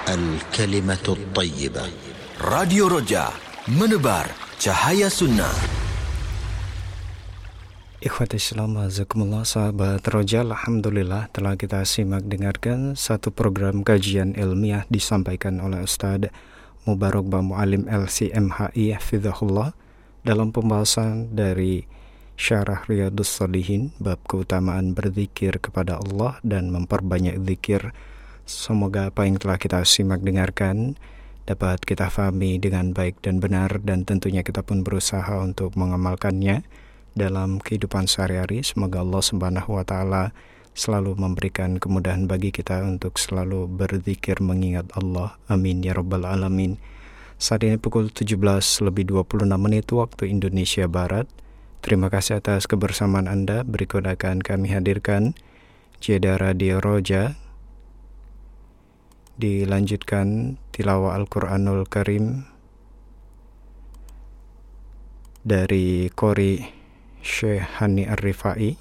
الكلمة الطيبة. Radio Roja, menebar cahaya sunnah. Ikhwati Islam, azakumullah, sahabat Roja, alhamdulillah telah kita simak dengarkan satu program kajian ilmiah disampaikan oleh Ustadz Mubarak Bamu'alim LCMHI hafizahullah dalam pembahasan dari Syarah Riyadhus Shalihin bab keutamaan berzikir kepada Allah dan memperbanyak zikir. Semoga apa yang telah kita simak dengarkan dapat kita fahami dengan baik dan benar, dan tentunya kita pun berusaha untuk mengamalkannya dalam kehidupan sehari-hari. Semoga Allah Subhanahu wa taala selalu memberikan kemudahan bagi kita untuk selalu berzikir mengingat Allah. Amin ya rabbal alamin. Saat ini pukul 17:26 waktu Indonesia Barat. Terima kasih atas kebersamaan Anda. Berikut akan kami hadirkan jeda Radio Roja, dilanjutkan tilawah Al-Quranul Karim dari Qori Syekh Hani Ar-Rifai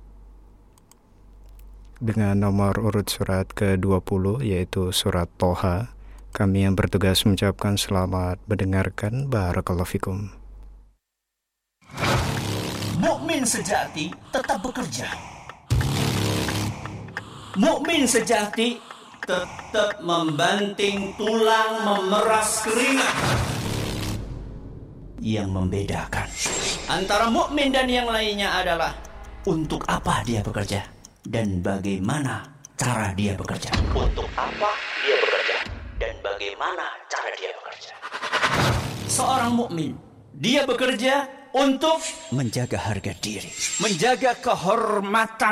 dengan nomor urut surat ke-20, yaitu surat Toha. Kami yang bertugas mengucapkan selamat mendengarkan. Barakallahu fikum. Mukmin sejati tetap bekerja. Mukmin sejati tetap membanting tulang, memeras keringat. Yang membedakan antara mukmin dan yang lainnya adalah untuk apa dia bekerja dan bagaimana cara dia bekerja. Untuk apa dia bekerja dan bagaimana cara dia bekerja. Seorang mukmin, dia bekerja untuk menjaga harga diri, menjaga kehormatan